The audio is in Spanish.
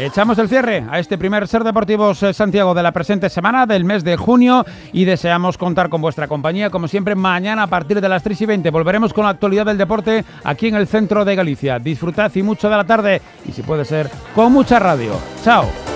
Echamos el cierre a este primer Ser Deportivos Santiago de la presente semana del mes de junio y deseamos contar con vuestra compañía, como siempre, mañana a partir de las 3:20. Volveremos con la actualidad del deporte aquí en el centro de Galicia. Disfrutad y mucho de la tarde y, si puede ser, con mucha radio. ¡Chao!